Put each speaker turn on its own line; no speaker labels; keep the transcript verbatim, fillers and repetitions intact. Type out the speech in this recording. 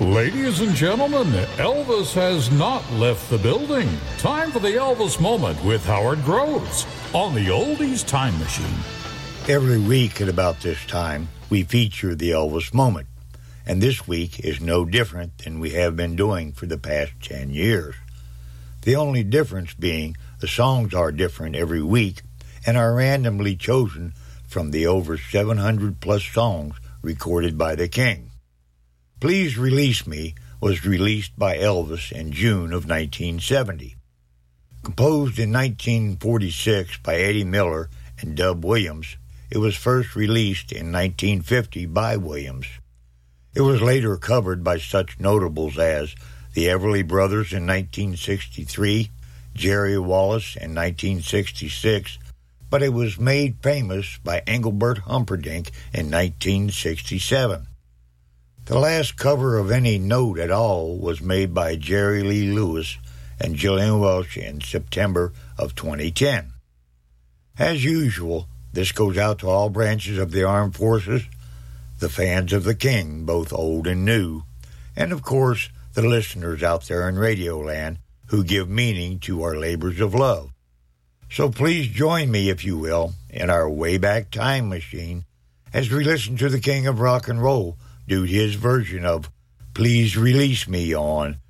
Ladies and gentlemen, Elvis has not left the building. Time for the Elvis Moment with Howard Groves on the Oldies Time Machine.
Every week at about this time, we feature the Elvis Moment. And this week is no different than we have been doing for the past ten years. The only difference being the songs are different every week and are randomly chosen from the over seven hundred plus songs recorded by the King. Please Release Me was released by Elvis in June of nineteen seventy. Composed in nineteen forty-six by Eddie Miller and Dub Williams, it was first released in nineteen fifty by Williams. It was later covered by such notables as the Everly Brothers in nineteen sixty-three, Jerry Wallace in nineteen sixty-six, but it was made famous by Engelbert Humperdinck in nineteen sixty-seven. The last cover of any note at all was made by Jerry Lee Lewis and Gillian Welch in September of twenty ten. As usual, this goes out to all branches of the armed forces, the fans of the King, both old and new, and of course, the listeners out there in Radioland who give meaning to our labors of love. So please join me, if you will, in our Wayback Time Machine as we listen to the King of Rock and Roll do his version of Please Release Me on